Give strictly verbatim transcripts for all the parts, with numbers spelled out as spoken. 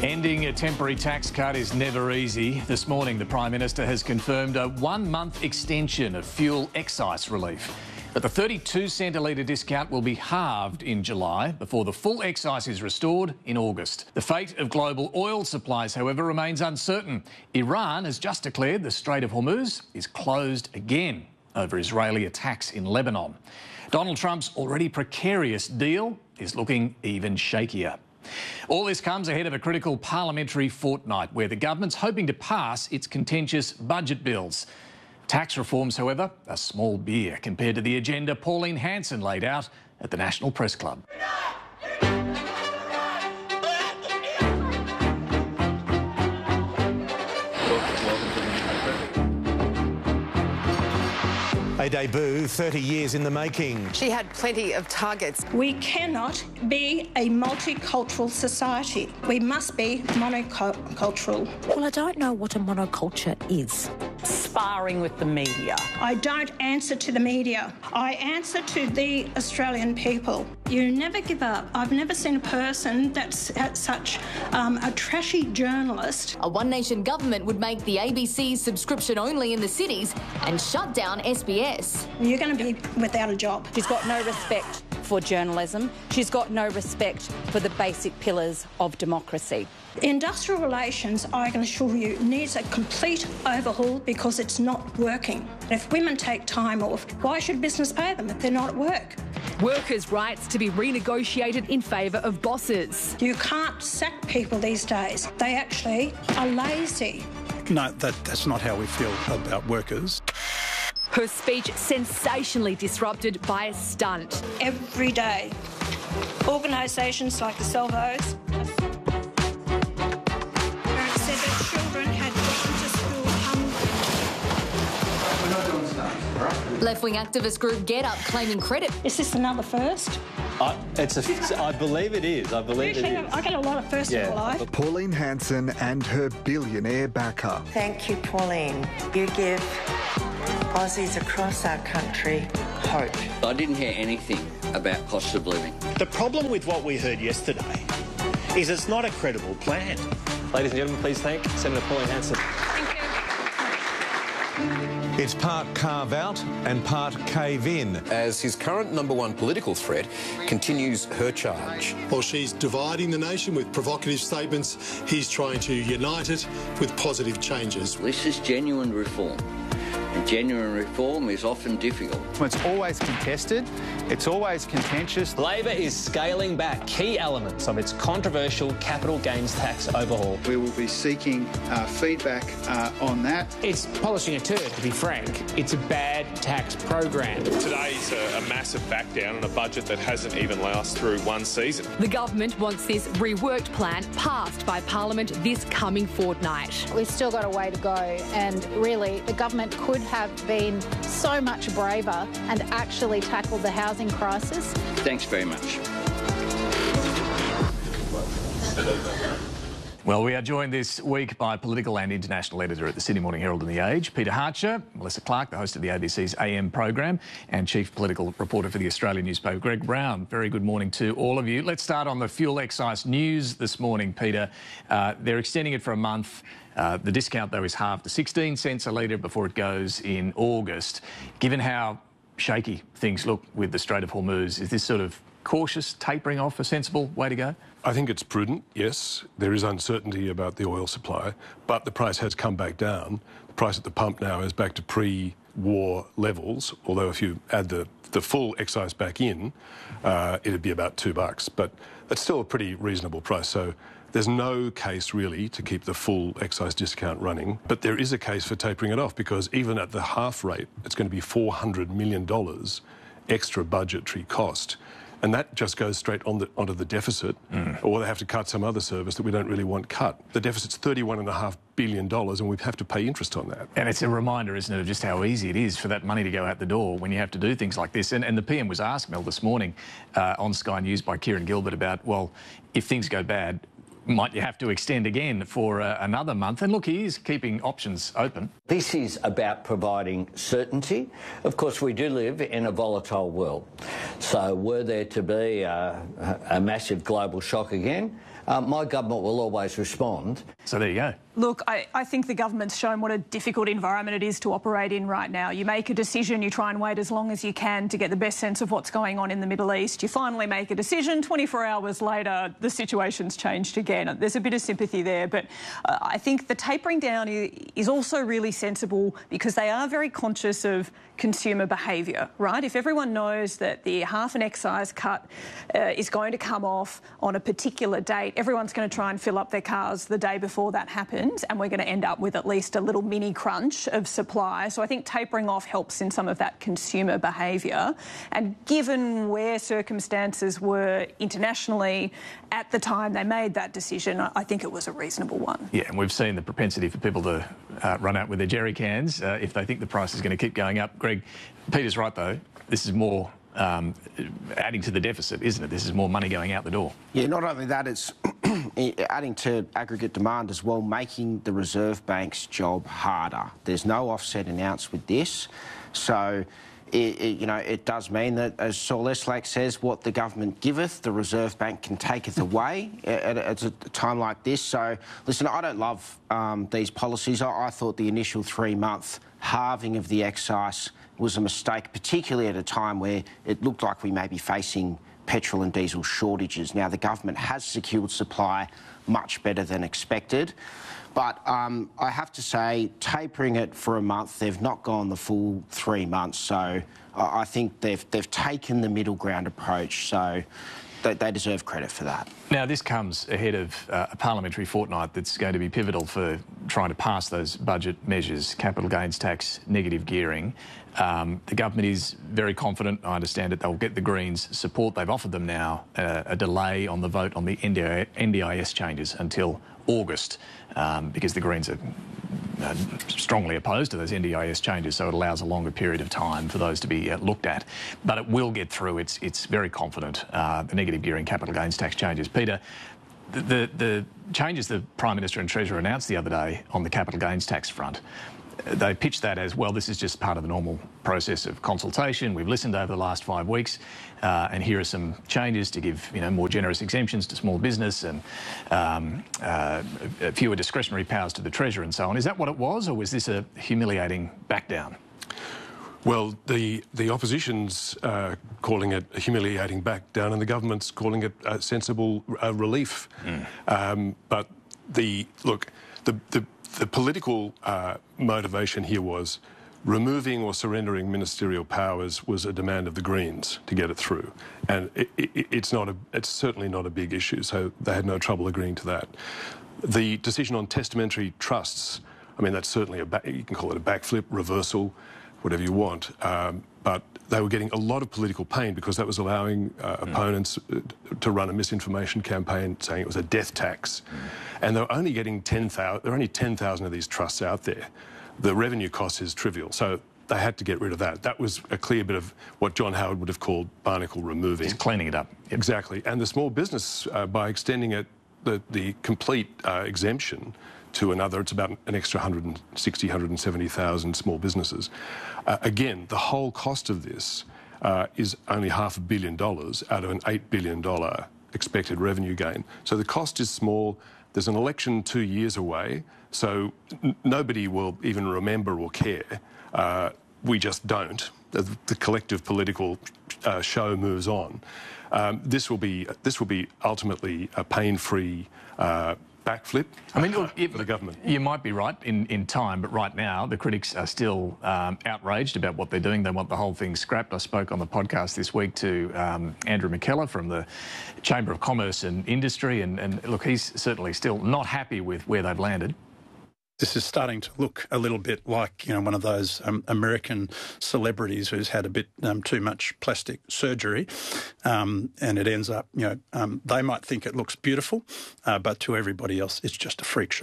Ending a temporary tax cut is never easy. This morning, the Prime Minister has confirmed a one-month extension of fuel excise relief. But the thirty-two cent a litre discount will be halved in July before the full excise is restored in August. The fate of global oil supplies, however, remains uncertain. Iran has just declared the Strait of Hormuz is closed again over Israeli attacks in Lebanon. Donald Trump's already precarious deal is looking even shakier. All this comes ahead of a critical parliamentary fortnight where the government's hoping to pass its contentious budget bills. Tax reforms, however, are small beer compared to the agenda Pauline Hanson laid out at the National Press Club. A debut thirty years in the making. She had plenty of targets. We cannot be a multicultural society. We must be monocultural. Well, I don't know what a monoculture is. Sparring with the media. I don't answer to the media. I answer to the Australian people. You never give up. I've never seen a person that's such um, a trashy journalist. A One Nation government would make the A B C subscription only in the cities and shut down S B S. You're going to be without a job. She's got no respect for journalism. She's got no respect for the basic pillars of democracy. Industrial relations, I can assure you, needs a complete overhaul because it's not working. If women take time off, why should business pay them if they're not at work? Workers' rights to be renegotiated in favour of bosses. You can't sack people these days. They actually are lazy. No, that, that's not how we feel about workers. Her speech sensationally disrupted by a stunt. Every day, organisations like the Salvos said that children had gotten to school hungry. Left-wing activist group Get Up claiming credit. Is this another first? I, it's a, I believe it is. I believe Usually it is. I get a lot of firsts yeah. in my life. Pauline Hanson and her billionaire backer. Thank you, Pauline. You give Aussies across our country hope. I didn't hear anything about cost of living. The problem with what we heard yesterday is it's not a credible plan. Ladies and gentlemen, please thank Senator Pauline Hanson. Thank you. It's part carve out and part cave in. As his current number one political threat continues her charge. While she's dividing the nation with provocative statements, he's trying to unite it with positive changes. This is genuine reform. And genuine reform is often difficult. It's always contested. It's always contentious. Labor is scaling back key elements of its controversial capital gains tax overhaul. We will be seeking uh, feedback uh, on that. It's polishing a turd, to be frank. It's a bad tax program. Today's a, a massive back down on a budget that hasn't even lasted through one season. The government wants this reworked plan passed by Parliament this coming fortnight. We've still got a way to go, and really the government could have been so much braver and actually tackled the housing crisis. Thanks very much. Well, we are joined this week by political and international editor at the Sydney Morning Herald and The Age, Peter Hartcher, Melissa Clark, the host of the A B C's A M program, and chief political reporter for the Australian newspaper, Greg Brown. Very good morning to all of you. Let's start on the fuel excise news this morning, Peter. Uh, they're extending it for a month. Uh, the discount, though, is halved to sixteen cents a litre before it goes in August. Given how shaky things look with the Strait of Hormuz, is this sort of cautious tapering off a sensible way to go? I think it's prudent, yes. There is uncertainty about the oil supply, but the price has come back down. The price at the pump now is back to pre-war levels, although if you add the, the full excise back in, uh, it'd be about two bucks. But that's still a pretty reasonable price. So there's no case really to keep the full excise discount running, but there is a case for tapering it off because even at the half rate, it's going to be four hundred million dollars extra budgetary cost. And that just goes straight on the, onto the deficit, mm. or they have to cut some other service that we don't really want cut. The deficit's thirty-one point five billion dollars and we have to pay interest on that. And it's a reminder, isn't it, of just how easy it is for that money to go out the door when you have to do things like this. And, and the P M was asked, Mel, this morning uh, on Sky News by Kieran Gilbert about, well, if things go bad, might you have to extend again for uh, another month? And look, he is keeping options open. This is about providing certainty. Of course, we do live in a volatile world. So were there to be a, a massive global shock again, uh, my government will always respond. So there you go. Look, I, I think the government's shown what a difficult environment it is to operate in right now. You make a decision, you try and wait as long as you can to get the best sense of what's going on in the Middle East. You finally make a decision, twenty-four hours later, the situation's changed again. There's a bit of sympathy there, but uh, I think the tapering down is also really sensible because they are very conscious of consumer behaviour, right? If everyone knows that the half an excise cut uh, is going to come off on a particular date, everyone's going to try and fill up their cars the day before that happens, and we're going to end up with at least a little mini crunch of supply. So I think tapering off helps in some of that consumer behaviour. And given where circumstances were internationally at the time they made that decision, I think it was a reasonable one. Yeah, and we've seen the propensity for people to uh, run out with their jerry cans uh, if they think the price is going to keep going up. Greg, Peter's right, though. This is more um, adding to the deficit, isn't it? This is more money going out the door. Yeah, not only that, it's adding to aggregate demand as well, making the Reserve Bank's job harder. There's no offset announced with this. So, it, it, you know, it does mean that, as Saul Eslake says, what the government giveth, the Reserve Bank can taketh away at, at a time like this. So, listen, I don't love um, these policies. I, I thought the initial three-month halving of the excise was a mistake, particularly at a time where it looked like we may be facing petrol and diesel shortages. Now, the government has secured supply much better than expected. But um, I have to say, tapering it for a month, they've not gone the full three months. So uh, I think they've, they've taken the middle ground approach. So they, they deserve credit for that. Now, this comes ahead of uh, a parliamentary fortnight that's going to be pivotal for trying to pass those budget measures, capital gains tax, negative gearing. Um, the government is very confident, I understand it, they'll get the Greens' support. They've offered them now uh, a delay on the vote on the N D I S changes until August um, because the Greens are uh, strongly opposed to those N D I S changes, so it allows a longer period of time for those to be uh, looked at. But it will get through. It's, it's very confident, uh, the negative gearing capital gains tax changes. Peter, the, the, the changes the Prime Minister and Treasurer announced the other day on the capital gains tax front, they pitched that as, well, this is just part of the normal process of consultation. We've listened over the last five weeks uh, and here are some changes to give, you know, more generous exemptions to small business and um, uh, fewer discretionary powers to the Treasurer and so on. Is that what it was, or was this a humiliating back down? Well, the, the opposition's uh, calling it a humiliating back down and the government's calling it a sensible uh, relief. Mm. Um, but the, look, the, the The political uh, motivation here was removing or surrendering ministerial powers was a demand of the Greens to get it through, and it, it, it's not a, it's certainly not a big issue. So they had no trouble agreeing to that. The decision on testamentary trusts, I mean, that's certainly a back, you can call it a backflip, reversal, whatever you want. Um, but they were getting a lot of political pain because that was allowing uh, mm. opponents to run a misinformation campaign saying it was a death tax. Mm. And they're only getting ten thousand, there are only ten thousand of these trusts out there. The revenue cost is trivial. So they had to get rid of that. That was a clear bit of what John Howard would have called barnacle removing. Just cleaning it up. Yep. Exactly. And the small business, uh, by extending it, the, the complete uh, exemption to another, it's about an extra one hundred sixty, one hundred seventy thousand small businesses. Uh, again, the whole cost of this uh, is only half a billion dollars out of an eight billion dollars expected revenue gain. So the cost is small. There's an election two years away, so n nobody will even remember or care. Uh, we just don't. The, the collective political uh, show moves on. Um, this will be this will be ultimately a pain-free uh, backflip. I mean, look, for the government. You might be right in, in time, but right now the critics are still um, outraged about what they're doing. They want the whole thing scrapped. I spoke on the podcast this week to um, Andrew McKellar from the Chamber of Commerce and Industry, and, and look, he's certainly still not happy with where they've landed. This is starting to look a little bit like, you know, one of those um, American celebrities who's had a bit um, too much plastic surgery, um, and it ends up, you know, um, they might think it looks beautiful, uh, but to everybody else, it's just a freak show.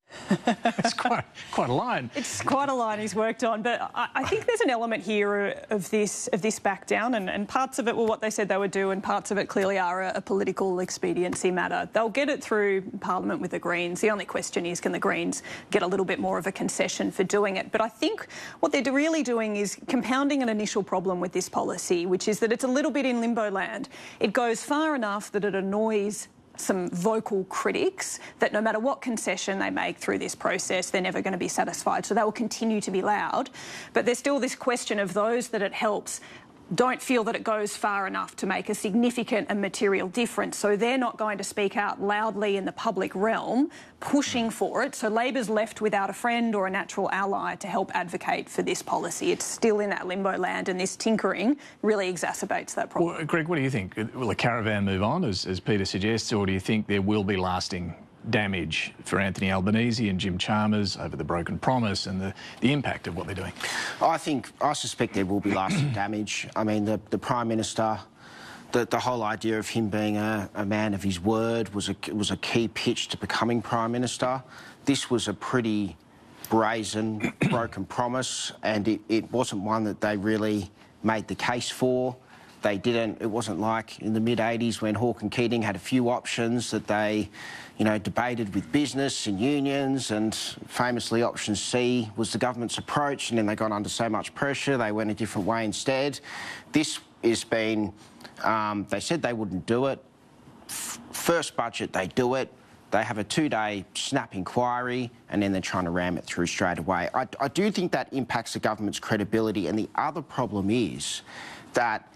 It's quite, quite a line. It's quite a line he's worked on, but I, I think there's an element here of this of this back down, and, and parts of it were what they said they would do, and parts of it clearly are a, a political expediency matter. They'll get it through Parliament with the Greens. The only question is, can the Greens get a little bit more of a concession for doing it? But I think what they're really doing is compounding an initial problem with this policy, which is that it's a little bit in limbo land. It goes far enough that it annoys some vocal critics that no matter what concession they make through this process, they're never going to be satisfied. So they will continue to be loud. But there's still this question of those that it helps don't feel that it goes far enough to make a significant and material difference. So they're not going to speak out loudly in the public realm, pushing for it. So Labor's left without a friend or a natural ally to help advocate for this policy. It's still in that limbo land, and this tinkering really exacerbates that problem. Well, Greg, what do you think? Will the caravan move on, as, as Peter suggests, or do you think there will be lasting damage for Anthony Albanese and Jim Chalmers over the broken promise and the, the impact of what they're doing? I think, I suspect there will be lasting damage. I mean, the, the Prime Minister, the, the whole idea of him being a, a man of his word was a, was a key pitch to becoming Prime Minister. This was a pretty brazen, broken promise, and it, it wasn't one that they really made the case for. They didn't, it wasn't like in the mid eighties when Hawke and Keating had a few options that they, you know, debated with business and unions, and famously option C was the government's approach, and then they got under so much pressure they went a different way instead. This has been, um, they said they wouldn't do it. F first budget, they do it. They have a two-day snap inquiry, and then they're trying to ram it through straight away. I, I do think that impacts the government's credibility, and the other problem is that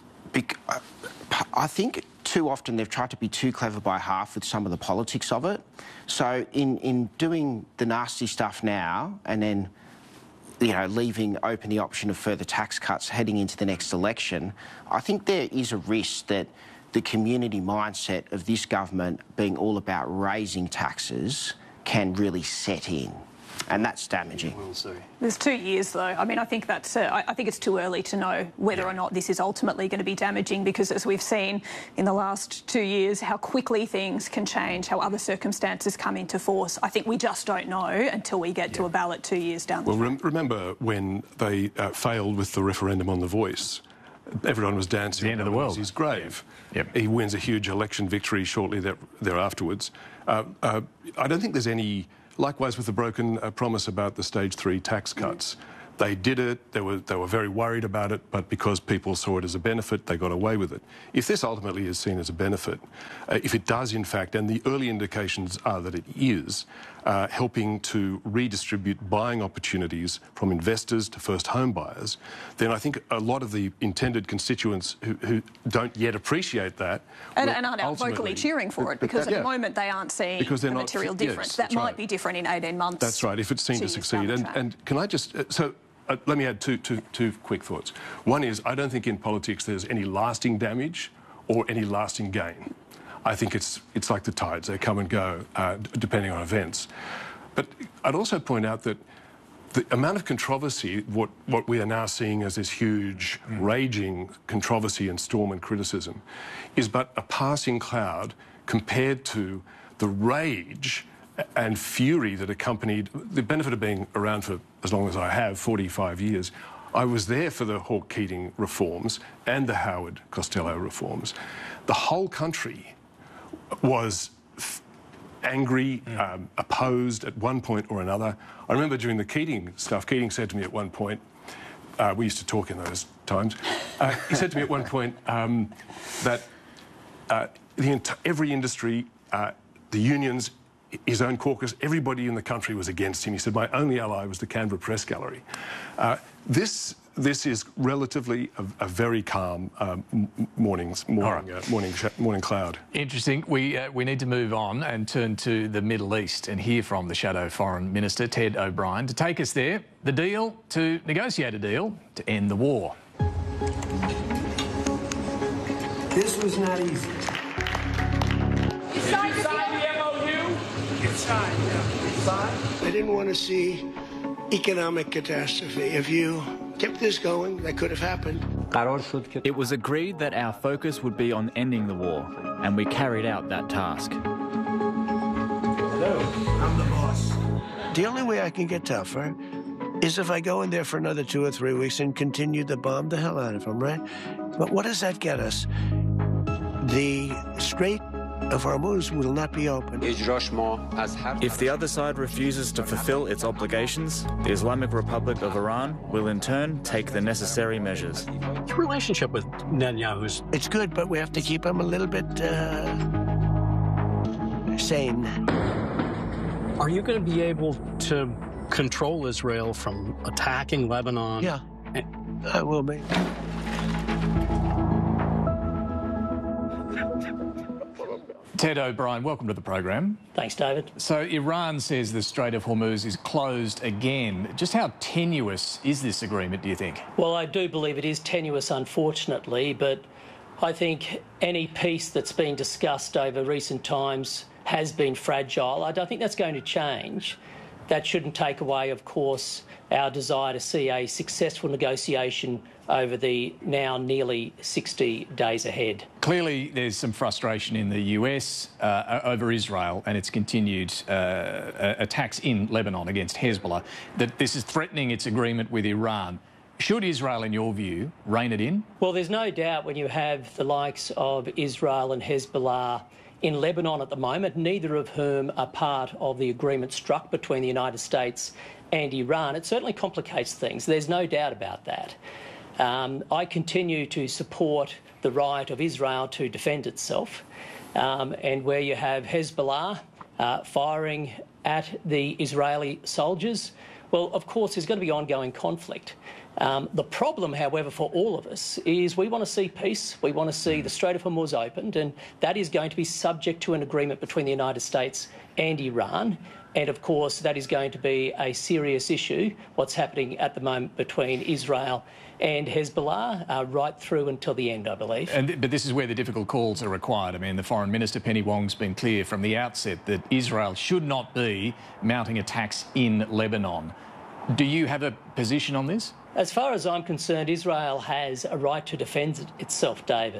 I think too often they've tried to be too clever by half with some of the politics of it. So in, in doing the nasty stuff now and then, you know, leaving open the option of further tax cuts heading into the next election, I think there is a risk that the community mindset of this government being all about raising taxes can really set in. And that's damaging. We'll see. There's two years, though. I mean, I think that's. Uh, I, I think it's too early to know whether yeah. or not this is ultimately going to be damaging, because as we've seen in the last two years, how quickly things can change, how other circumstances come into force. I think we just don't know until we get yeah. to a ballot two years down the well, track. Well, rem remember when they uh, failed with the referendum on The Voice? Everyone was dancing. The end of the world. His grave. Yep. He wins a huge election victory shortly there, thereafterwards. Uh, uh, I don't think there's any. Likewise with the broken uh, promise about the stage three tax cuts. Mm. They did it, they were, they were very worried about it, but because people saw it as a benefit, they got away with it. If this ultimately is seen as a benefit, uh, if it does in fact, and the early indications are that it is, uh, helping to redistribute buying opportunities from investors to first home buyers, then I think a lot of the intended constituents who, who don't yet appreciate that and, and aren't out vocally cheering for it, because at yeah. the moment they aren't seeing a material difference. Yes, that might right. be different in eighteen months. That's right, if it's seen to succeed. And, and can I just... Uh, so. Uh, let me add two, two, two quick thoughts. One is, I don't think in politics there's any lasting damage or any lasting gain. I think it's, it's like the tides, they come and go, uh, depending on events. But I'd also point out that the amount of controversy, what, what we are now seeing as this huge, mm. raging controversy and storm and criticism, is but a passing cloud compared to the rage and fury that accompanied the benefit of being around for as long as I have, forty-five years. I was there for the Hawke-Keating reforms and the Howard Costello reforms. The whole country was angry, mm. um, opposed at one point or another. I remember during the Keating stuff, Keating said to me at one point, uh, we used to talk in those times, uh, he said to me at one point um, that uh, the every industry, uh, the unions, his own caucus, everybody in the country was against him. He said, my only ally was the Canberra Press Gallery. Uh, this this is relatively a, a very calm um, mornings, morning, right. uh, morning, morning cloud. Interesting. We, uh, we need to move on and turn to the Middle East and hear from the Shadow Foreign Minister, Ted O'Brien, to take us there. The deal to negotiate a deal to end the war. This was not easy. I didn't want to see economic catastrophe. If you kept this going, that could have happened. It was agreed that our focus would be on ending the war, and we carried out that task. Hello, I'm the boss. The only way I can get tougher is if I go in there for another two or three weeks and continue to bomb the hell out of them, right? But what does that get us? The Strait of Hormuz will not be open. If the other side refuses to fulfill its obligations, the Islamic Republic of Iran will in turn take the necessary measures. Your relationship with Netanyahu's... It's good, but we have to keep him a little bit uh, sane. Are you going to be able to control Israel from attacking Lebanon? Yeah, I will be. Ted O'Brien, welcome to the program. Thanks, David. So Iran says the Strait of Hormuz is closed again. Just how tenuous is this agreement, do you think? Well, I do believe it is tenuous, unfortunately, but I think any peace that's been discussed over recent times has been fragile. I don't think that's going to change. That shouldn't take away, of course, our desire to see a successful negotiation over the now nearly sixty days ahead. Clearly, there's some frustration in the U S uh, over Israel and its continued uh, attacks in Lebanon against Hezbollah, that this is threatening its agreement with Iran. Should Israel, in your view, rein it in? Well, there's no doubt when you have the likes of Israel and Hezbollah in Lebanon at the moment, neither of whom are part of the agreement struck between the United States and Iran, it certainly complicates things. There's no doubt about that. Um, I continue to support the right of Israel to defend itself, um, and where you have Hezbollah uh, firing at the Israeli soldiers, well, of course, there's going to be ongoing conflict. Um, the problem, however, for all of us is we want to see peace. We want to see the Strait of Hormuz opened, and that is going to be subject to an agreement between the United States and Iran. And, of course, that is going to be a serious issue, what's happening at the moment between Israel and Hezbollah, uh, right through until the end, I believe. And, but this is where the difficult calls are required. I mean, the Foreign Minister, Penny Wong's been clear from the outset that Israel should not be mounting attacks in Lebanon. Do you have a position on this? As far as I'm concerned, Israel has a right to defend itself, David.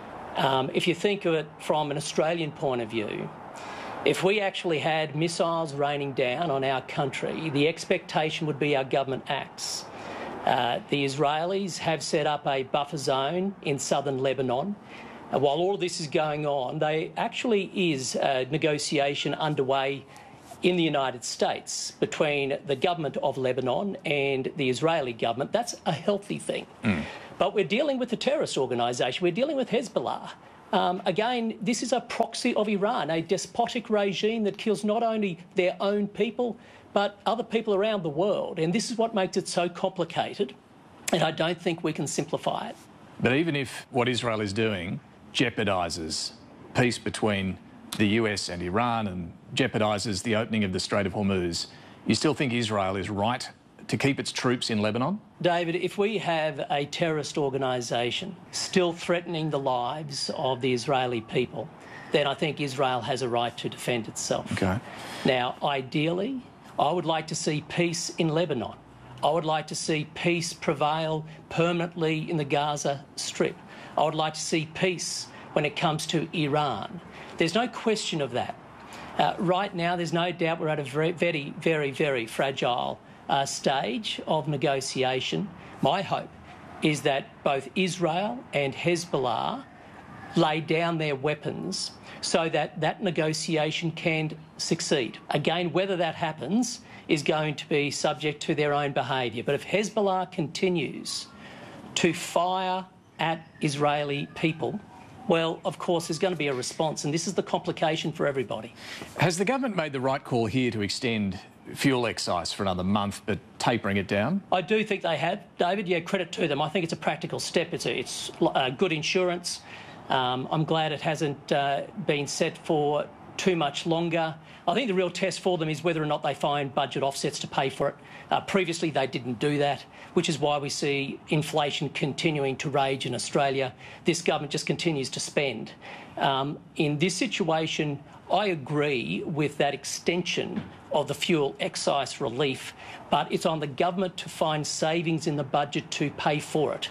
Um, if you think of it from an Australian point of view, if we actually had missiles raining down on our country, the expectation would be our government acts. Uh, the Israelis have set up a buffer zone in southern Lebanon. Uh, while all of this is going on, there actually is a negotiation underway in the United States between the government of Lebanon and the Israeli government. That's a healthy thing. Mm. But we're dealing with a terrorist organisation. We're dealing with Hezbollah. Um, again, this is a proxy of Iran, a despotic regime that kills not only their own people, but other people around the world. And this is what makes it so complicated. And I don't think we can simplify it. But even if what Israel is doing jeopardises peace between the U S and Iran and jeopardises the opening of the Strait of Hormuz, you still think Israel is right to keep its troops in Lebanon? David, if we have a terrorist organisation still threatening the lives of the Israeli people, then I think Israel has a right to defend itself. Okay. Now, ideally, I would like to see peace in Lebanon. I would like to see peace prevail permanently in the Gaza Strip. I would like to see peace when it comes to Iran. There's no question of that. Uh, right now, there's no doubt we're at a very, very, very, very fragile uh, stage of negotiation. My hope is that both Israel and Hezbollah lay down their weapons so that that negotiation can succeed. Again, whether that happens is going to be subject to their own behaviour. But if Hezbollah continues to fire at Israeli people, well, of course, there's going to be a response, and this is the complication for everybody. Has the government made the right call here to extend fuel excise for another month, but tapering it down? I do think they have, David. Yeah, credit to them. I think it's a practical step. It's, a, it's uh, good insurance. Um, I'm glad it hasn't uh, been set for too much longer. I think the real test for them is whether or not they find budget offsets to pay for it. Uh, previously, they didn't do that, which is why we see inflation continuing to rage in Australia. This government just continues to spend. Um, in this situation, I agree with that extension of the fuel excise relief, but it's on the government to find savings in the budget to pay for it.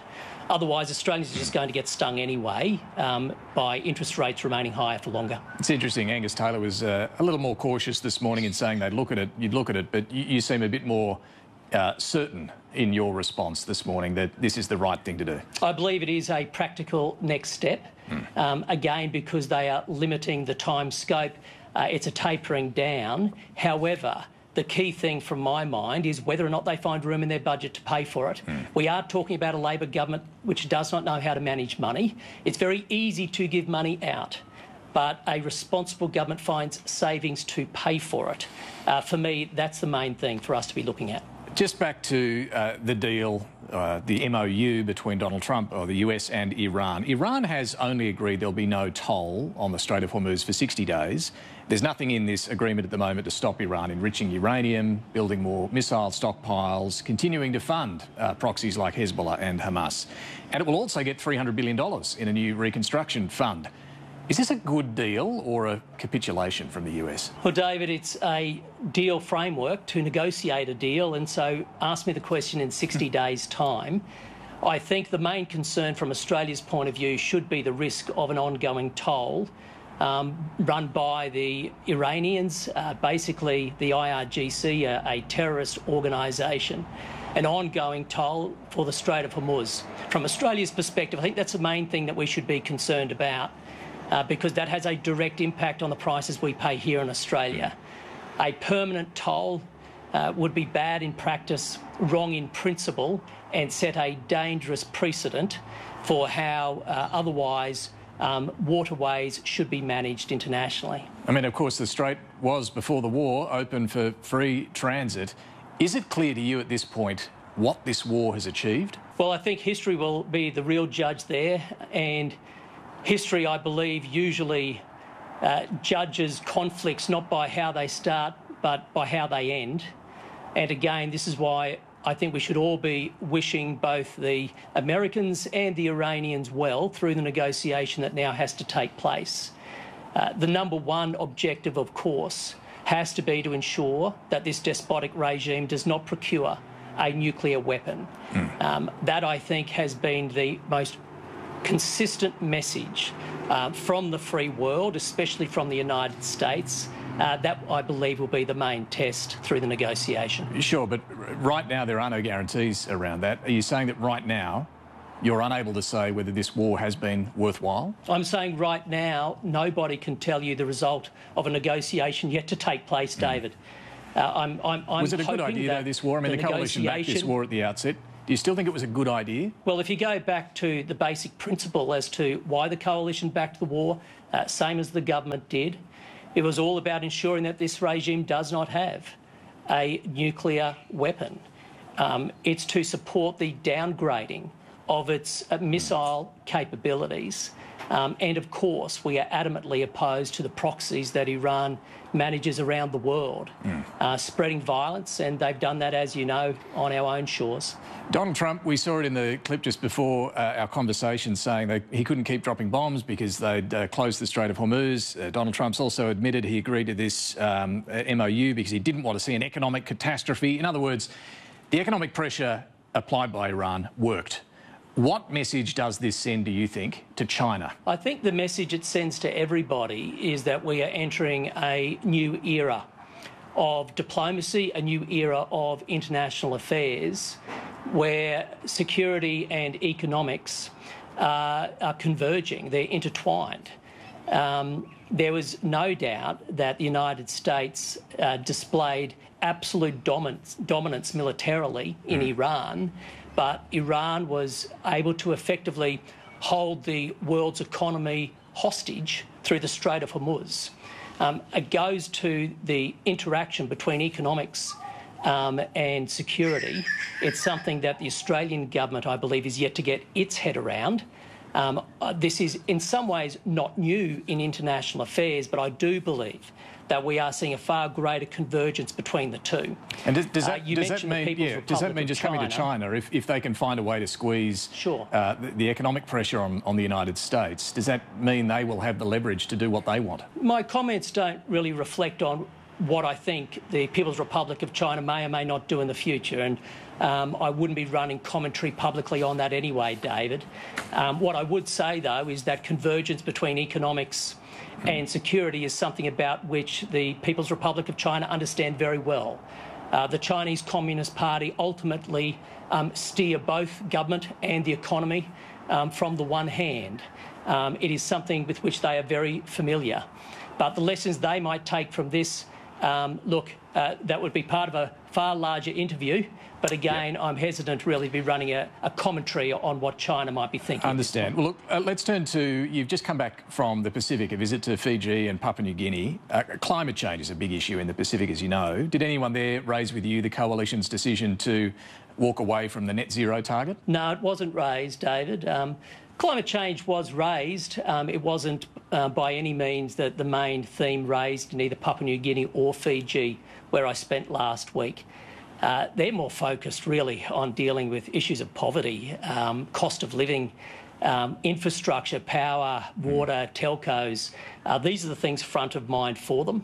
Otherwise, Australians are just going to get stung anyway um, by interest rates remaining higher for longer. It's interesting. Angus Taylor was uh, a little more cautious this morning in saying they'd look at it, you'd look at it, but you, you seem a bit more uh, certain in your response this morning that this is the right thing to do. I believe it is a practical next step, mm. um, again, because they are limiting the time scope. Uh, it's a tapering down. However, the key thing from my mind is whether or not they find room in their budget to pay for it. Mm. We are talking about a Labor government which does not know how to manage money. It's very easy to give money out, but a responsible government finds savings to pay for it. Uh, for me, that's the main thing for us to be looking at. Just back to uh, the deal, uh, the M O U between Donald Trump, or the U S and Iran. Iran has only agreed there'll be no toll on the Strait of Hormuz for sixty days. There's nothing in this agreement at the moment to stop Iran enriching uranium, building more missile stockpiles, continuing to fund uh, proxies like Hezbollah and Hamas. And it will also get three hundred billion dollars in a new reconstruction fund. Is this a good deal or a capitulation from the U S? Well, David, it's a deal framework to negotiate a deal, and so ask me the question in sixty days' time. I think the main concern from Australia's point of view should be the risk of an ongoing toll um, run by the Iranians, uh, basically the I R G C, a, a terrorist organisation, an ongoing toll for the Strait of Hormuz. From Australia's perspective, I think that's the main thing that we should be concerned about. Uh, because that has a direct impact on the prices we pay here in Australia. A permanent toll uh, would be bad in practice, wrong in principle, and set a dangerous precedent for how uh, otherwise um, waterways should be managed internationally. I mean, of course, the Strait was, before the war, open for free transit. Is it clear to you at this point what this war has achieved? Well, I think history will be the real judge there, and history, I believe, usually uh, judges conflicts not by how they start, but by how they end. And again, this is why I think we should all be wishing both the Americans and the Iranians well through the negotiation that now has to take place. Uh, the number one objective, of course, has to be to ensure that this despotic regime does not procure a nuclear weapon. Mm. Um, that, I think, has been the most consistent message uh, from the free world, especially from the United States. Uh, that, I believe, will be the main test through the negotiation. Sure, but right now there are no guarantees around that. Are you saying that right now you're unable to say whether this war has been worthwhile? I'm saying right now nobody can tell you the result of a negotiation yet to take place, mm. David. Uh, I'm, I'm, I'm Was it a good idea, though, this war? I mean, the, the coalition backed this war at the outset. Do you still think it was a good idea? Well, if you go back to the basic principle as to why the coalition backed the war, uh, same as the government did, it was all about ensuring that this regime does not have a nuclear weapon. Um, it's to support the downgrading of its uh, missile capabilities. Um, and, of course, we are adamantly opposed to the proxies that Iran manages around the world, mm. uh, spreading violence, and they've done that, as you know, on our own shores. Donald Trump, we saw it in the clip just before uh, our conversation, saying that he couldn't keep dropping bombs because they'd uh, closed the Strait of Hormuz. Uh, Donald Trump's also admitted he agreed to this um, M O U because he didn't want to see an economic catastrophe. In other words, the economic pressure applied by Iran worked. What message does this send, do you think, to China? I think the message it sends to everybody is that we are entering a new era of diplomacy, a new era of international affairs, where security and economics uh, are converging, they're intertwined. Um, there was no doubt that the United States uh, displayed absolute dominance, dominance militarily in mm. Iran, but Iran was able to effectively hold the world's economy hostage through the Strait of Hormuz. Um, it goes to the interaction between economics um, and security. It's something that the Australian government, I believe, is yet to get its head around. Um, uh, this is in some ways not new in international affairs, but I do believe that we are seeing a far greater convergence between the two. And does, does that, uh, you does that mean, yeah, does that mean just coming to China, if, if they can find a way to squeeze sure. uh, the, the economic pressure on, on the United States, does that mean they will have the leverage to do what they want? My comments don't really reflect on what I think the People's Republic of China may or may not do in the future. And um, I wouldn't be running commentary publicly on that anyway, David. Um, what I would say, though, is that convergence between economics and security is something about which the People's Republic of China understand very well. Uh, the Chinese Communist Party ultimately um, steer both government and the economy um, from the one hand. Um, it is something with which they are very familiar. But the lessons they might take from this, um, look, uh, that would be part of a far larger interview. But again, yep. I'm hesitant really to be running a, a commentary on what China might be thinking. I understand. Well, look, uh, let's turn to, you've just come back from the Pacific, a visit to Fiji and Papua New Guinea. Uh, climate change is a big issue in the Pacific, as you know. Did anyone there raise with you the Coalition's decision to walk away from the net zero target? No, it wasn't raised, David. Um, Climate change was raised. Um, it wasn't uh, by any means the, the main theme raised in either Papua New Guinea or Fiji, where I spent last week. Uh, they're more focused really on dealing with issues of poverty, um, cost of living, um, infrastructure, power, water, telcos. Uh, these are the things front of mind for them.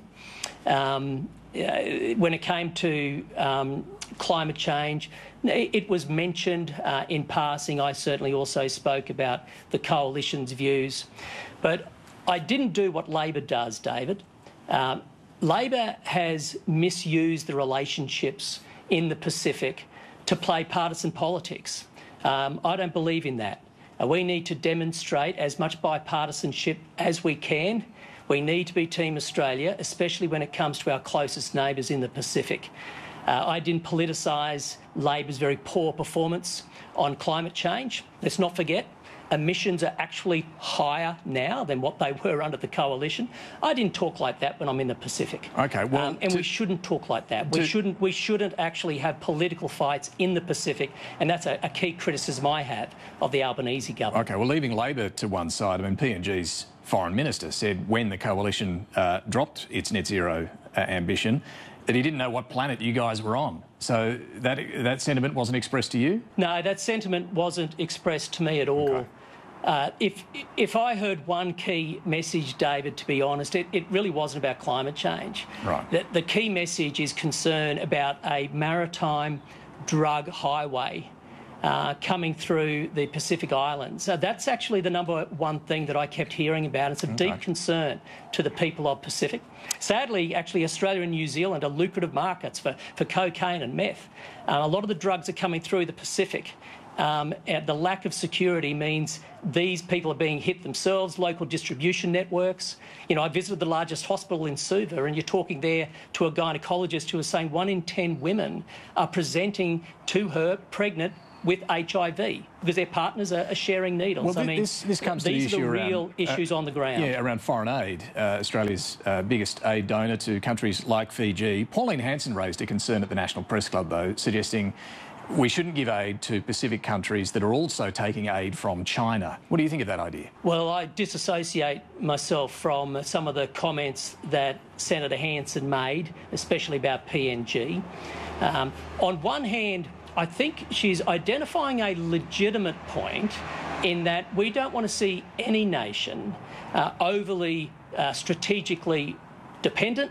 Um, uh, when it came to um, climate change, it was mentioned uh, in passing. I certainly also spoke about the Coalition's views. But I didn't do what Labor does, David. Um, Labor has misused the relationships in the Pacific to play partisan politics. Um, I don't believe in that. Uh, we need to demonstrate as much bipartisanship as we can. We need to be Team Australia, especially when it comes to our closest neighbours in the Pacific. Uh, I didn't politicise Labor's very poor performance on climate change. Let's not forget, emissions are actually higher now than what they were under the Coalition. I didn't talk like that when I'm in the Pacific. Okay, well, um, and to, we shouldn't talk like that. We to, shouldn't. We shouldn't actually have political fights in the Pacific, and that's a, a key criticism I have of the Albanese government. Okay, well, leaving Labor to one side, I mean, P N G's foreign minister said when the Coalition uh, dropped its net zero uh, ambition, that he didn't know what planet you guys were on. So that that sentiment wasn't expressed to you? No, that sentiment wasn't expressed to me at all. Okay. Uh, if if I heard one key message, David, to be honest, it, it really wasn't about climate change. Right. The, the key message is concern about a maritime drug highway uh, coming through the Pacific Islands. So that's actually the number one thing that I kept hearing about. It's a okay. deep concern to the people of Pacific. Sadly, actually, Australia and New Zealand are lucrative markets for, for cocaine and meth. Uh, a lot of the drugs are coming through the Pacific. Um, and the lack of security means these people are being hit themselves, local distribution networks. You know, I visited the largest hospital in Suva, and you're talking there to a gynaecologist who is saying one in ten women are presenting to her pregnant with H I V because their partners are, are sharing needles. Well, I mean, this, this comes these to the issue are the around, real issues uh, on the ground. Yeah, around foreign aid. Uh, Australia's uh, biggest aid donor to countries like Fiji. Pauline Hanson raised a concern at the National Press Club, though, suggesting we shouldn't give aid to Pacific countries that are also taking aid from China. What do you think of that idea? Well, I disassociate myself from some of the comments that Senator Hanson made, especially about P N G. Um, on one hand, I think she's identifying a legitimate point in that we don't want to see any nation uh, overly uh, strategically dependent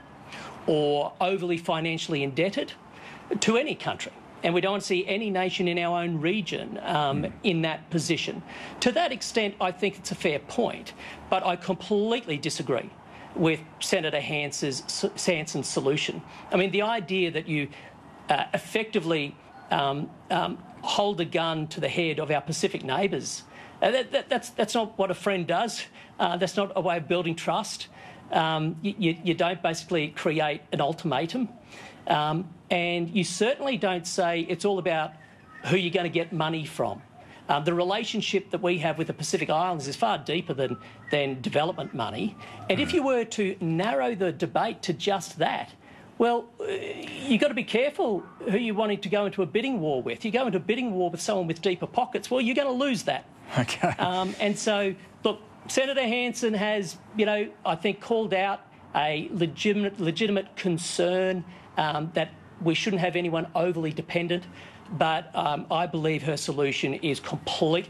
or overly financially indebted to any country. And we don't want to see any nation in our own region um, mm. in that position. To that extent, I think it's a fair point, but I completely disagree with Senator Hanson's, Hanson's solution. I mean, the idea that you uh, effectively um, um, hold a gun to the head of our Pacific neighbours, uh, that, that, that's, that's not what a friend does. Uh, that's not a way of building trust. Um, you, you don't basically create an ultimatum. Um, and you certainly don't say it's all about who you're going to get money from. Um, the relationship that we have with the Pacific Islands is far deeper than, than development money. And if you were to narrow the debate to just that, well, uh, you've got to be careful who you're wanting to go into a bidding war with. You go into a bidding war with someone with deeper pockets, well, you're going to lose that. Okay. Um, and so, look, Senator Hanson has, you know, I think called out a legitimate, legitimate concern um, that we shouldn't have anyone overly dependent, but um, I believe her solution is completely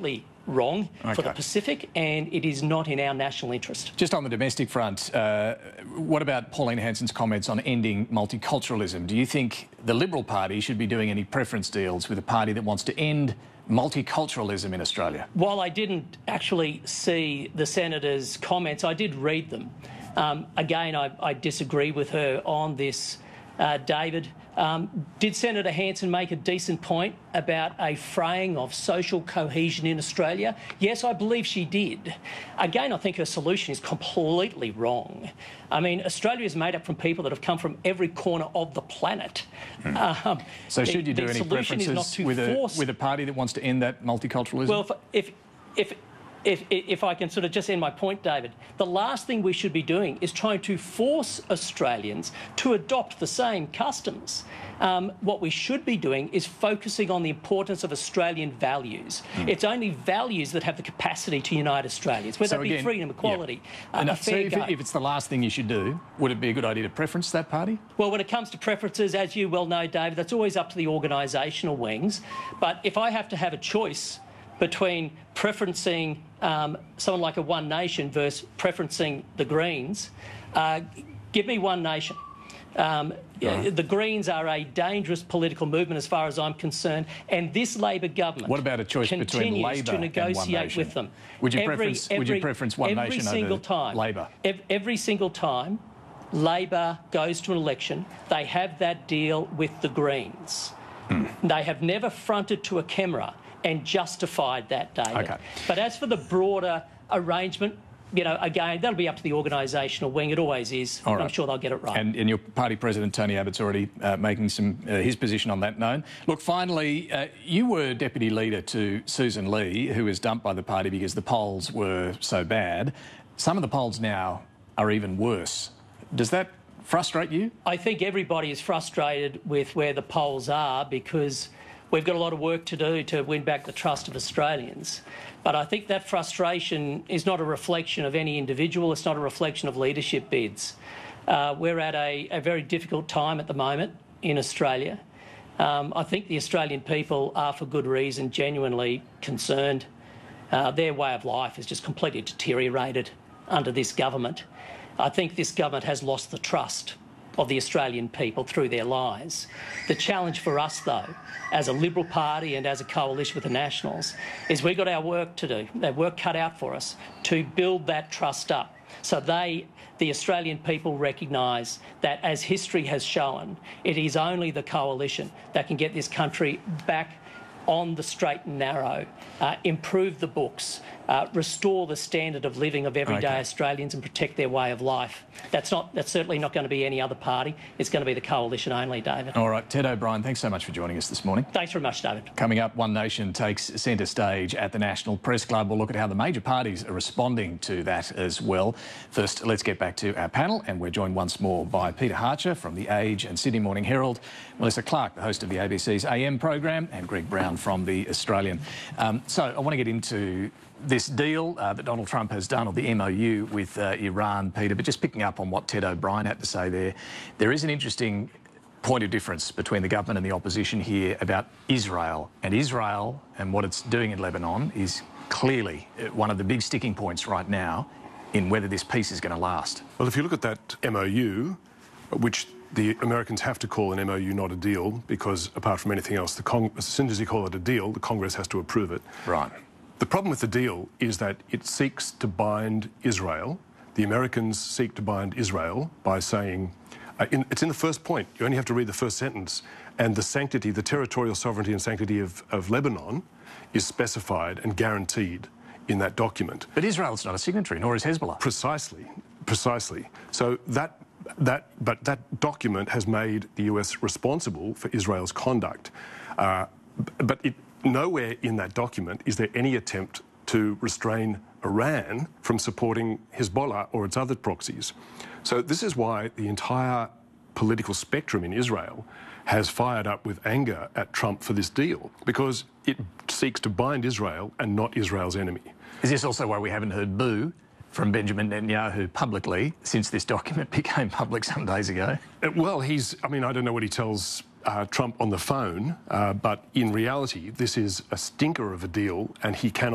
wrong Okay. for the Pacific, and it is not in our national interest. Just on the domestic front, uh, what about Pauline Hanson's comments on ending multiculturalism? Do you think the Liberal Party should be doing any preference deals with a party that wants to end multiculturalism in Australia? While I didn't actually see the Senator's comments, I did read them. Um, again, I, I disagree with her on this, uh, David. Um, did Senator Hanson make a decent point about a fraying of social cohesion in Australia? Yes, I believe she did. Again, I think her solution is completely wrong. I mean, Australia is made up from people that have come from every corner of the planet. Mm. Um, so should you the, do the any preferences with a, with a party that wants to end that multiculturalism? Well, if... if, if If, if I can sort of just end my point, David, the last thing we should be doing is trying to force Australians to adopt the same customs. Um, what we should be doing is focusing on the importance of Australian values. Mm. It's only values that have the capacity to unite Australians, whether so it be again, freedom, equality, yeah. uh, no, a fair so if, go. if it's the last thing you should do, would it be a good idea to preference that party? Well, when it comes to preferences, as you well know, David, that's always up to the organisational wings. But if I have to have a choice between preferencing um, someone like a One Nation versus preferencing the Greens, uh, give me One Nation. Um, right. The Greens are a dangerous political movement as far as I'm concerned, and this Labor government what about a choice between Labor to negotiate and One Nation? with them. Would you, every, preference, every, would you preference One every Nation single over time, Labor? Every, every single time Labor goes to an election, they have that deal with the Greens. Hmm. They have never fronted to a camera and justified that, David. Okay. But as for the broader arrangement, you know, again, that'll be up to the organisational wing. It always is. All right. I'm sure they'll get it right. And, and your party president, Tony Abbott's already uh, making some uh, his position on that known. Look, finally, uh, you were deputy leader to Susan Lee, who was dumped by the party because the polls were so bad. Some of the polls now are even worse. Does that frustrate you? I think everybody is frustrated with where the polls are because we've got a lot of work to do to win back the trust of Australians. But I think that frustration is not a reflection of any individual. It's not a reflection of leadership bids. Uh, we're at a, a very difficult time at the moment in Australia. Um, I think the Australian people are, for good reason, genuinely concerned. Uh, their way of life has just completely deteriorated under this government. I think this government has lost the trust of the Australian people through their lies. The challenge for us, though, as a Liberal Party and as a coalition with the Nationals, is we've got our work to do, that work cut out for us, to build that trust up. So they, the Australian people, recognise that, as history has shown, it is only the coalition that can get this country back on the straight and narrow, uh, improve the books, uh, restore the standard of living of everyday okay. Australians and protect their way of life. That's not. That's certainly not going to be any other party. It's going to be the coalition only, David. All right, Ted O'Brien, thanks so much for joining us this morning. Thanks very much, David. Coming up, One Nation takes centre stage at the National Press Club. We'll look at how the major parties are responding to that as well. First, let's get back to our panel, and we're joined once more by Peter Harcher from The Age and Sydney Morning Herald, Melissa Clark, the host of the A B C's A M program, and Greg Brown from The Australian. Um, so I want to get into this deal uh, that Donald Trump has done, or the M O U with uh, Iran, Peter, but just picking up on what Ted O'Brien had to say there, there is an interesting point of difference between the government and the opposition here about Israel. And Israel and what it's doing in Lebanon is clearly one of the big sticking points right now in whether this peace is going to last. Well, if you look at that M O U, which the Americans have to call an M O U not a deal, because apart from anything else, the Cong- as soon as you call it a deal, the Congress has to approve it. Right. The problem with the deal is that it seeks to bind Israel. The Americans seek to bind Israel by saying, uh, in, it's in the first point, you only have to read the first sentence, and the sanctity, the territorial sovereignty and sanctity of, of Lebanon is specified and guaranteed in that document. But Israel's not a signatory, nor is Hezbollah. Precisely, precisely. So that, that, but that document has made the U S responsible for Israel's conduct. Uh, but it, nowhere in that document is there any attempt to restrain Iran from supporting Hezbollah or its other proxies. So this is why the entire political spectrum in Israel has fired up with anger at Trump for this deal, because it seeks to bind Israel and not Israel's enemy. Is this also why we haven't heard boo from Benjamin Netanyahu publicly since this document became public some days ago? Uh, well, he's, I mean, I don't know what he tells uh, Trump on the phone, uh, but in reality, this is a stinker of a deal, and he cannot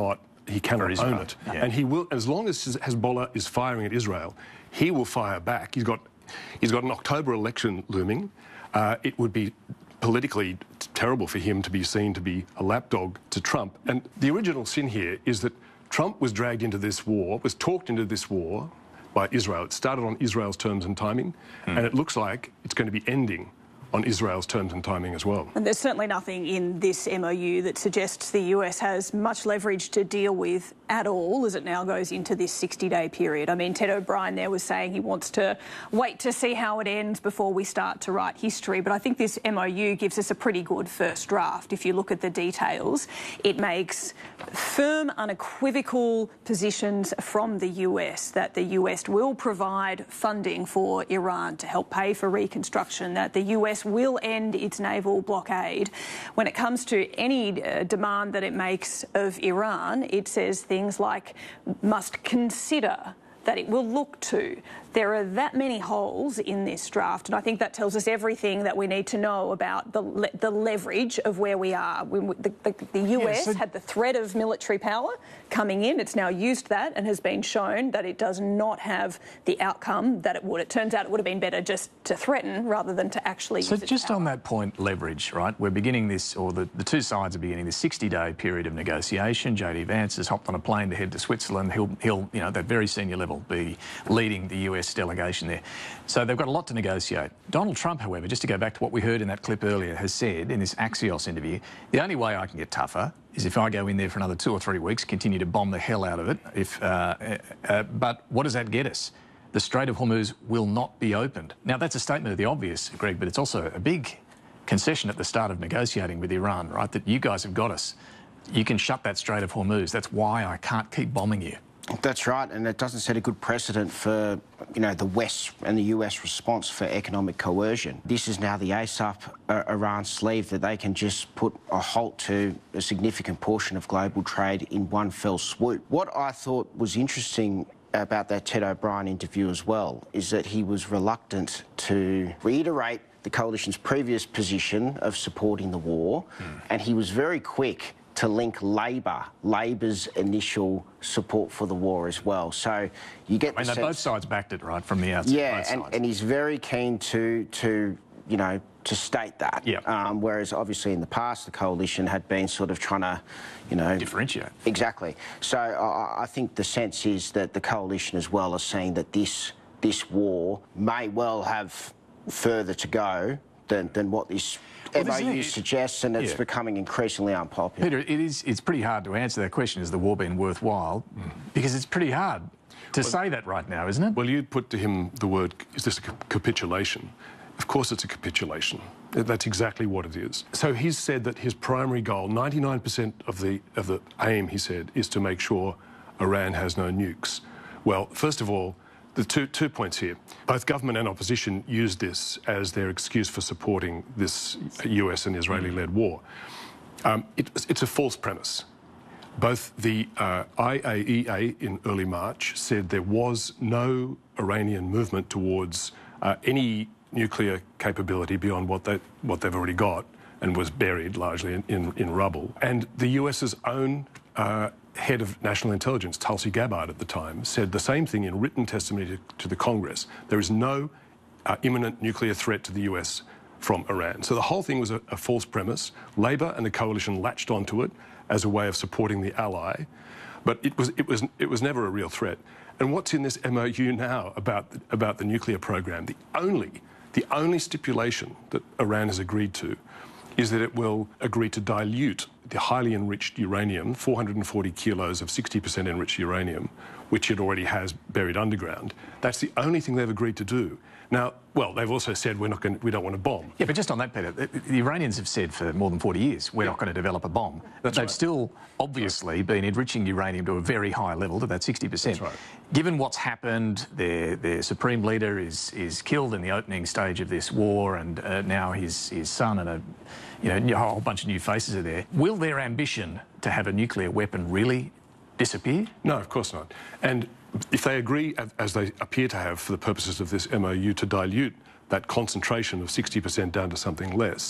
he cannot own it. Yeah. And he will, as long as Hezbollah is firing at Israel, he will fire back. He's got, he's got an October election looming. Uh, it would be politically terrible for him to be seen to be a lapdog to Trump. And the original sin here is that Trump was dragged into this war, was talked into this war by Israel. It started on Israel's terms and timing, mm. and it looks like it's going to be ending on Israel's terms and timing as well. And there's certainly nothing in this M O U that suggests the U S has much leverage to deal with at all as it now goes into this sixty-day period. I mean, Ted O'Brien there was saying he wants to wait to see how it ends before we start to write history, but I think this M O U gives us a pretty good first draft. If you look at the details, it makes firm, unequivocal positions from the U S that the U S will provide funding for Iran to help pay for reconstruction, that the U S will end its naval blockade. When it comes to any uh, demand that it makes of Iran, it says things like must consider, that it will look to. There are that many holes in this draft, and I think that tells us everything that we need to know about the le the leverage of where we are. We, the, the, the U S yeah, so had the threat of military power coming in. It's now used that and has been shown that it does not have the outcome that it would. It turns out it would have been better just to threaten rather than to actually so use its just power. On that point, leverage, right? We're beginning this, or the, the two sides are beginning this sixty-day period of negotiation. J D Vance has hopped on a plane to head to Switzerland. He'll, he'll, you know, at that very senior level, be leading the U S delegation there. So they've got a lot to negotiate. Donald Trump, however, just to go back to what we heard in that clip earlier, has said in this Axios interview, the only way I can get tougher is if I go in there for another two or three weeks, continue to bomb the hell out of it. If, uh, uh, but what does that get us? The Strait of Hormuz will not be opened. Now, that's a statement of the obvious, Greg, but it's also a big concession at the start of negotiating with Iran, right? That you guys have got us. You can shut that Strait of Hormuz. That's why I can't keep bombing you. That's right, and it doesn't set a good precedent for, you know, the West and the U S response for economic coercion. This is now the ace up uh, Iran's sleeve that they can just put a halt to a significant portion of global trade in one fell swoop. What I thought was interesting about that Ted O'Brien interview as well is that he was reluctant to reiterate the coalition's previous position of supporting the war, mm. and he was very quick to link Labor, Labor's initial support for the war as well. So you get I mean, the sense, both sides backed it, right, from the outset. yeah, and, and he's very keen to, to, you know, to state that. Yeah. Um, whereas obviously in the past the coalition had been sort of trying to, you know... differentiate. Exactly. So I, I think the sense is that the coalition as well is saying that this, this war may well have further to go than, than what this... Well, M O U suggests, and it's yeah. becoming increasingly unpopular. Peter, it is, it's pretty hard to answer that question, has the war been worthwhile? Mm. Because it's pretty hard to well, say that right now, isn't it? Well, you put to him the word, is this a capitulation? Of course it's a capitulation. That's exactly what it is. So he's said that his primary goal, ninety-nine percent of the, of the aim, he said, is to make sure Iran has no nukes. Well, first of all, the two, two points here. Both government and opposition used this as their excuse for supporting this U S and Israeli-led war. Um, it, it's a false premise. Both the uh, I A E A in early March said there was no Iranian movement towards uh, any nuclear capability beyond what, they, what they've already got and was buried largely in, in, in rubble. And the US's own uh, head of national intelligence, Tulsi Gabbard at the time, said the same thing in written testimony to, to the Congress. There is no uh, imminent nuclear threat to the U S from Iran. So the whole thing was a, a false premise. Labor and the coalition latched onto it as a way of supporting the ally, but it was, it was, it was never a real threat. And what's in this M O U now about the, about the nuclear program? The only, the only stipulation that Iran has agreed to is that it will agree to dilute the highly enriched uranium, four hundred forty kilos of sixty percent enriched uranium, which it already has buried underground. That's the only thing they've agreed to do. Now, well, they've also said we're not going, we don't want to bomb. Yeah, but just on that, Peter, the, the Iranians have said for more than forty years we're yeah. not going to develop a bomb. That's They've right. still obviously been enriching uranium to a very high level, to that sixty percent. That's right. Given what's happened, their, their supreme leader is, is killed in the opening stage of this war, and uh, now his, his son and a, you know, a whole bunch of new faces are there. Will their ambition to have a nuclear weapon really disappear? No, of course not. And if they agree, as they appear to have for the purposes of this M O U, to dilute that concentration of sixty percent down to something less,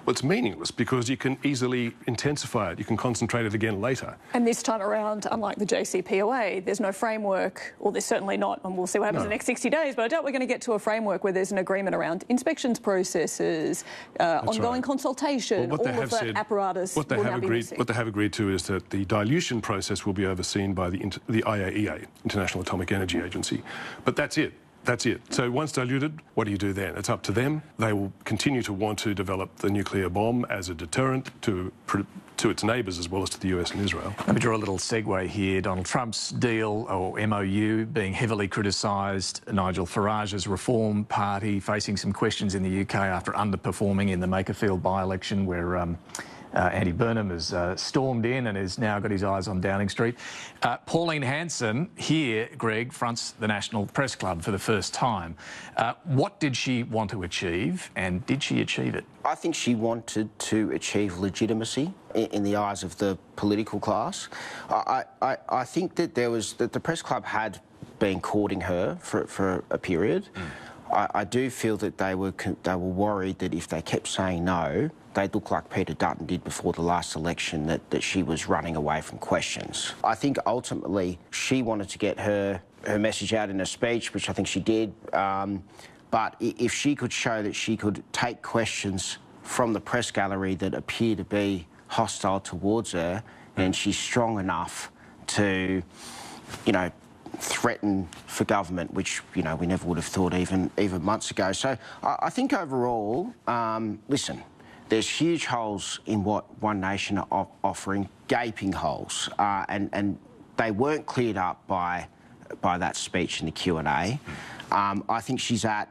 Well, it's meaningless because you can easily intensify it. You can concentrate it again later. And this time around, unlike the J C P O A, there's no framework, or there's certainly not, and we'll see what happens No. in the next sixty days, but I doubt we're going to get to a framework where there's an agreement around inspections processes, uh, ongoing right. consultation, Well, all they of have that said- apparatus What they will have now be agreed, missing. what they have agreed to is that the dilution process will be overseen by the inter, the I A E A, International Atomic Energy Agency, but that's it. That's it. So once diluted, what do you do then? It's up to them. They will continue to want to develop the nuclear bomb as a deterrent to to its neighbours as well as to the U S and Israel. Let me draw a little segue here. Donald Trump's deal, or M O U, being heavily criticised. Nigel Farage's Reform Party facing some questions in the U K after underperforming in the Makerfield by-election, where um, Uh, Andy Burnham has uh, stormed in and has now got his eyes on Downing Street. Uh, Pauline Hanson here, Greg, fronts the National Press Club for the first time. Uh, what did she want to achieve, and did she achieve it? I think she wanted to achieve legitimacy in, in the eyes of the political class. I, I, I think that there was that the Press Club had been courting her for, for a period. Mm. I, I do feel that they were they were worried that if they kept saying no, they'd look like Peter Dutton did before the last election, that, that she was running away from questions. I think ultimately she wanted to get her, her message out in a speech, which I think she did, um, but if she could show that she could take questions from the press gallery that appear to be hostile towards her, and she's strong enough to, you know, threaten for government, which, you know, we never would have thought even, even months ago. So I, I think overall, um, listen, there's huge holes in what One Nation are offering, gaping holes, uh, and, and they weren't cleared up by, by that speech in the Q and A. Um, I think she's at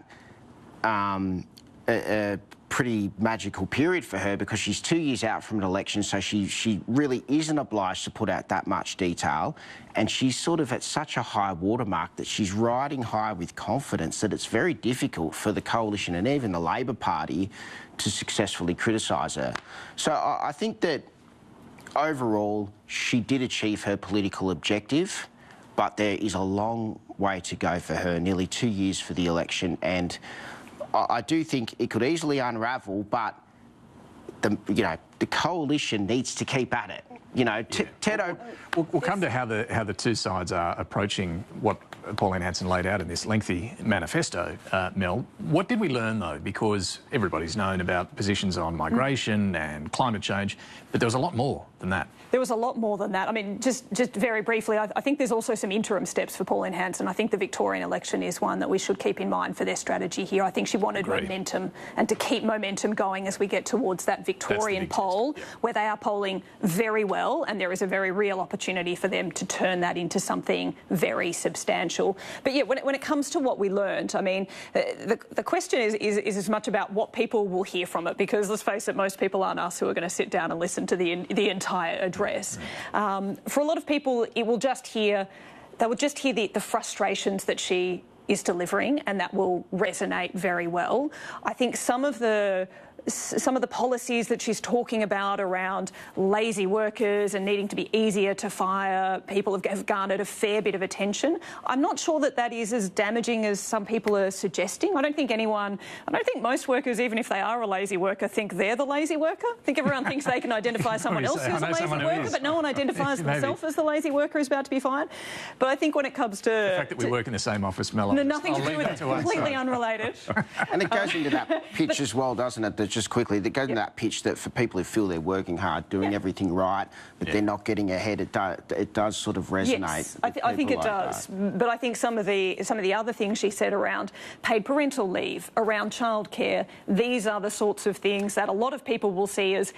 um, a, a pretty magical period for her because she's two years out from an election, so she, she really isn't obliged to put out that much detail, and she's sort of at such a high watermark that she's riding high with confidence that it's very difficult for the Coalition and even the Labor Party to successfully criticise her. So I, I think that overall she did achieve her political objective, but there is a long way to go for her, nearly two years for the election, and I, I do think it could easily unravel, but the, you know, the Coalition needs to keep at it. You know, T- Ted O... We'll, we'll come to how the how the two sides are approaching what Pauline Hanson laid out in this lengthy manifesto, uh, Mel. What did we learn, though? Because everybody's known about positions on migration and climate change, but there was a lot more than that. There was a lot more than that. I mean, just, just very briefly, I, I think there's also some interim steps for Pauline Hanson. I think the Victorian election is one that we should keep in mind for their strategy here. I think she wanted Agreed. momentum, and to keep momentum going as we get towards that Victorian poll, yeah. where they are polling very well, and there is a very real opportunity for them to turn that into something very substantial. But yeah, when it, when it comes to what we learned, I mean, the, the question is, is, is as much about what people will hear from it, because let's face it, most people aren't us who are going to sit down and listen to the, the entire address. Um, for a lot of people, it will just hear, they will just hear the, the frustrations that she is delivering, and that will resonate very well. I think some of the some of the policies that she's talking about around lazy workers and needing to be easier to fire people have, have garnered a fair bit of attention. I'm not sure that that is as damaging as some people are suggesting. I don't think anyone, I don't think most workers, even if they are a lazy worker, think they're the lazy worker. I think everyone thinks they can identify someone else who's a lazy worker, but no one identifies themselves as the lazy worker who's about to be fired. But I think when it comes to... The fact that we to, work in the same office, Mel. No, nothing to do with it. Completely unrelated. And it goes into that pitch as well, doesn't it? That just quickly, that goes into that pitch that for people who feel they're working hard, doing yeah. everything right, but yeah. they're not getting ahead, it, do, it does sort of resonate. Yes, I, th I think it like does. That. But I think some of the some of the other things she said around paid parental leave, around childcare, these are the sorts of things that a lot of people will see as